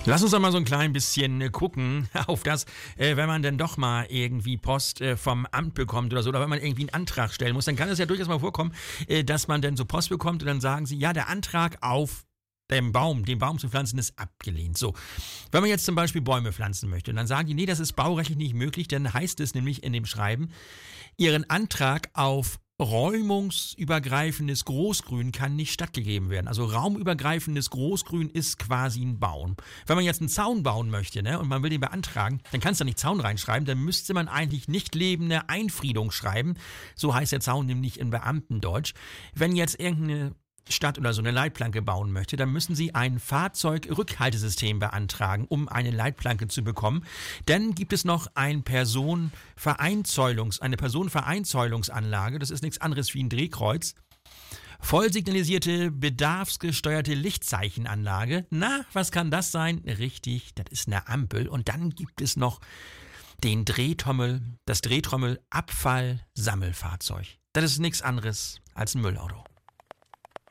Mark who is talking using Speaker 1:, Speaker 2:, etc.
Speaker 1: Lass uns doch mal so ein klein bisschen gucken auf das, wenn man denn doch mal irgendwie Post vom Amt bekommt oder so, oder wenn man irgendwie einen Antrag stellen muss, dann kann es ja durchaus mal vorkommen, dass man dann so Post bekommt und dann sagen sie, ja, der Antrag auf den Baum zu pflanzen, ist abgelehnt. So, wenn man jetzt zum Beispiel Bäume pflanzen möchte, und dann sagen die, nee, das ist baurechtlich nicht möglich, dann heißt es nämlich in dem Schreiben, Ihren Antrag auf räumungsübergreifendes Großgrün kann nicht stattgegeben werden. Also raumübergreifendes Großgrün ist quasi ein Baum. Wenn man jetzt einen Zaun bauen möchte, ne, und man will den beantragen, dann kannst du da nicht Zaun reinschreiben, dann müsste man eigentlich nicht lebende Einfriedung schreiben. So heißt der Zaun nämlich in Beamtendeutsch. Wenn jetzt irgendeine Stadt oder so eine Leitplanke bauen möchte, dann müssen Sie ein Fahrzeugrückhaltesystem beantragen, um eine Leitplanke zu bekommen. Dann gibt es noch eine Personenvereinzäulungsanlage, das ist nichts anderes wie ein Drehkreuz. Voll signalisierte, bedarfsgesteuerte Lichtzeichenanlage. Na, was kann das sein? Richtig, das ist eine Ampel. Und dann gibt es noch das Drehtrommel-Abfallsammelfahrzeug. Das ist nichts anderes als ein Müllauto.